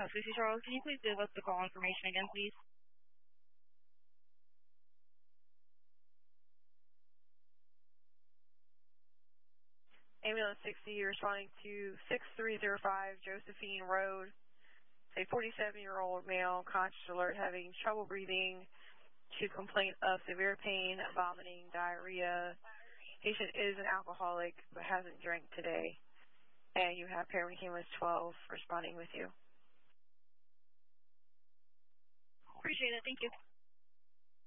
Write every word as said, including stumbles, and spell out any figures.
Uh, Susie Charles, can you please give us the call information again, please? Ambulance sixty, responding to six three zero five Josephine Road. A forty-seven-year-old male, conscious alert, having trouble breathing, to complaint of severe pain, vomiting, diarrhea. Patient is an alcoholic but hasn't drank today. And you have paramedic ambulance twelve responding with you. Appreciate it. Thank you.